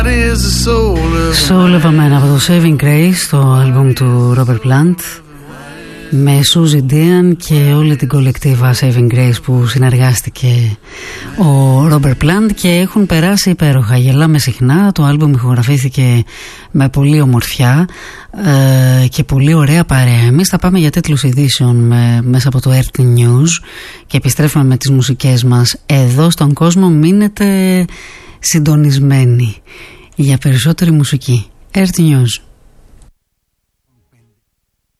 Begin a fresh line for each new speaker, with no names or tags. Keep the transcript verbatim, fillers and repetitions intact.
Soul of a Man από το Saving Grace, το άλμπουμ του Robert Plant, με Suzy Dian και όλη την κολεκτίβα Saving Grace που συνεργάστηκε ο Robert Plant και έχουν περάσει υπέροχα. Γελάμε συχνά, το άλμπουμ ηχογραφήθηκε με πολύ ομορφιά ε, και πολύ ωραία παρέα. Εμείς θα πάμε για τίτλους ειδήσεων με, μέσα από το Earth News και επιστρέφουμε με τις μουσικές μας εδώ στον κόσμο. Μείνετε συντονισμένοι για περισσότερη μουσική. Earth News.